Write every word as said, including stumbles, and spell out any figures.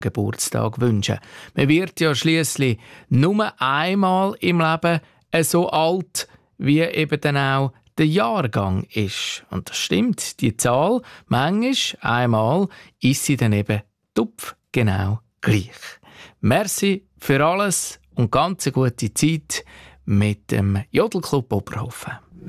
Geburtstag wünschen. Man wird ja schliesslich nur einmal im Leben so alt, wie eben dann auch der Jahrgang ist. Und das stimmt, die Zahl, manchmal, einmal, ist sie dann eben tupfgenau gleich. Merci für alles und ganz eine gute Zeit mit dem Jodelclub Oberhofen.